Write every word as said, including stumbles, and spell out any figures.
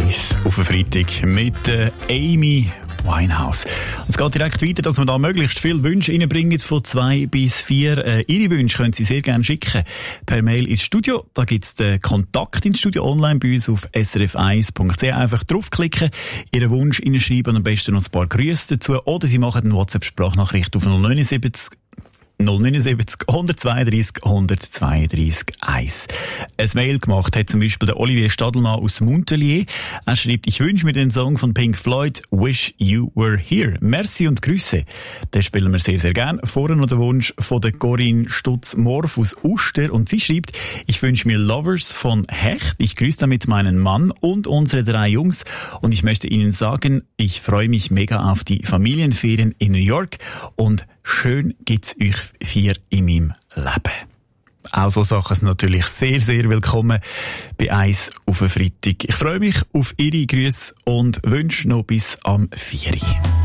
eins auf den Freitag mit äh, Amy Winehouse. Und es geht direkt weiter, dass wir da möglichst viele Wünsche reinbringen, von zwei bis vier. Äh, Ihre Wünsche können Sie sehr gerne schicken per Mail ins Studio. Da gibt es den Kontakt ins Studio online bei uns auf s r f eins punkt c h. Einfach draufklicken, Ihren Wunsch reinschreiben und am besten noch ein paar Grüße dazu. Oder Sie machen eine WhatsApp-Sprachnachricht auf null neun sieben null neun sieben null eins zwei drei eins eins zwei drei eins. Ein Mail gemacht hat zum Beispiel der Olivier Stadelmann aus Montpellier. Er schreibt, ich wünsche mir den Song von Pink Floyd, Wish You Were Here. Merci und Grüße. Den spielen wir sehr, sehr gern. Vorher noch der Wunsch von der Corinne Stutz-Morf aus Uster. Und sie schreibt, ich wünsche mir Lovers von Hecht. Ich grüße damit meinen Mann und unsere drei Jungs. Und ich möchte Ihnen sagen, ich freue mich mega auf die Familienferien in New York. Und schön gibt's euch vier in meinem Leben. Auch so Sachen sind natürlich sehr, sehr willkommen bei eins auf den Freitag. Ich freue mich auf Ihre Grüße und wünsche noch bis am vier Uhr.